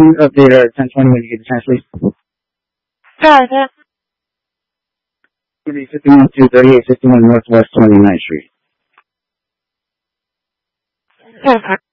you update our 1020 when you get the chance, please? Sorry, that. 51 to 3851 Northwest 29th Street. Okay.